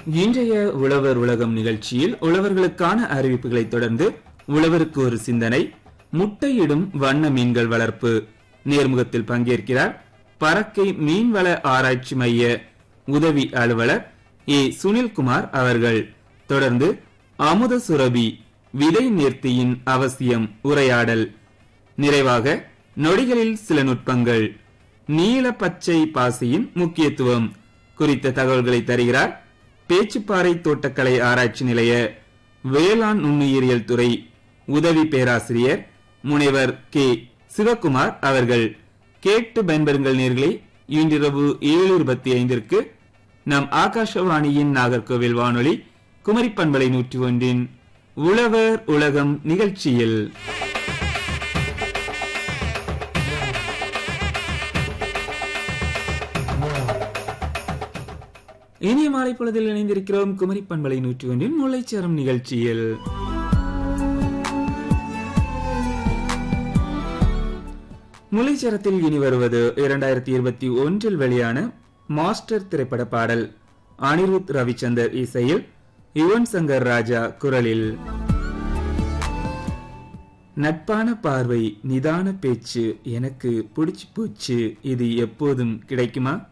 இன்றைய உழவர் உலகம் நிகழ்ச்சியில் உழவர்களுக்கான அறிவிப்புகளை தொடர்ந்து உழவருக்கு ஒரு சிந்தனை, முட்டையிடும் வண்ண மீன்கள் வளர்ப்பு நேர்முகத்தில் பங்கேற்கிறார் பறக்கை மீன்வள ஆராய்ச்சி மைய உதவி அலுவலர் ஏ சுனில்குமார் அவர்கள். தொடர்ந்து அமுத சுரபி விதை நேர்த்தியின் அவசியம் உரையாடல். நிறைவாக நொடிகளில் சில நுட்பங்கள், நீல பச்சை பாசியின் முக்கியத்துவம் குறித்த தகவல்களை தருகிறார் பேச்சுப்பாறை தோட்டக்கலை ஆராய்ச்சி நிலைய வேளாண் நுண்ணுயிரியல் துறை உதவி பேராசிரியர் முனைவர் கே சிவகுமார் அவர்கள். கேட்டு பயன்பெறுங்கள் நேயர்களே. இன்றிரவு 7:25 நம் ஆகாஷவாணியின் நாகர்கோவில் வானொலி குமரி பண்பலை 101 உழவர் உலகம் நிகழ்ச்சியில் இனிய மாலை பொழுதில் இணைந்திருக்கிறோம். குமரி பண்பலை 101 முல்லைச்சரம் நிகழ்ச்சியில் முல்லைச்சரத்தில் இனி வருவது 2021 வெளியான மாஸ்டர் திரைப்பட பாடல். அனிருத் ரவிச்சந்தர் இசையில், யுவன் சங்கர் ராஜா குரலில். நட்பான பார்வை, நிதான பேச்சு எனக்கு பிடிச்சு போச்சு, இது எப்போதும் கிடைக்குமா?